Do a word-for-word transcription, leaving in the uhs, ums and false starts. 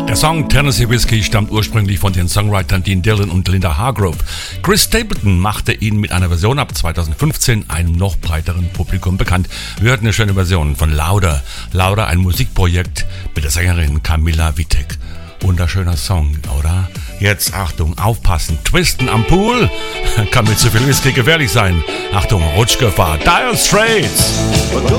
Der Song Tennessee Whiskey stammt ursprünglich von den Songwritern Dean Dillon und Linda Hargrove. Chris Stapleton machte ihn mit einer Version ab zweitausendfünfzehn einem noch breiteren Publikum bekannt. Wir hörten eine schöne Version von Louder. Louder, ein Musikprojekt mit der Sängerin Camilla Wittek. Wunderschöner Song, oder? Jetzt Achtung, aufpassen, twisten am Pool kann mit zu viel Whisky gefährlich sein. Achtung, Rutschgefahr, Dire Straits.